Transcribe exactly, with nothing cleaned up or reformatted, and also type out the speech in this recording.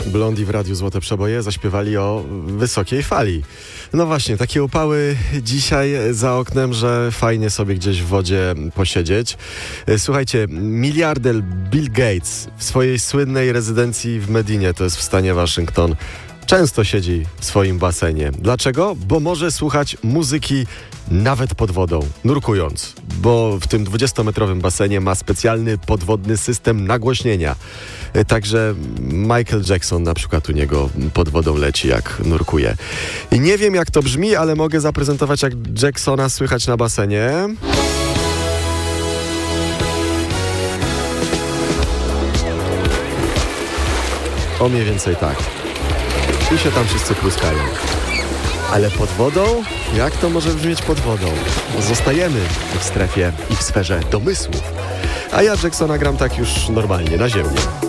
Blondie w Radiu Złote Przeboje zaśpiewali o wysokiej fali. No właśnie, takie upały dzisiaj za oknem, że fajnie sobie gdzieś w wodzie posiedzieć. Słuchajcie, miliarder Bill Gates w swojej słynnej rezydencji w Medinie, to jest w stanie Waszyngton, często siedzi w swoim basenie. Dlaczego? Bo może słuchać muzyki nawet pod wodą, nurkując, bo w tym dwudziestometrowym basenie ma specjalny podwodny system nagłośnienia. Także Michael Jackson na przykład u niego pod wodą leci, jak nurkuje. I nie wiem, jak to brzmi, ale mogę zaprezentować, jak Jacksona słychać na basenie. O mniej więcej tak. I się tam wszyscy pluskają. Ale pod wodą? Jak to może brzmieć pod wodą? Zostajemy w strefie i w sferze domysłów. A ja Jacksona gram tak już normalnie, na ziemi.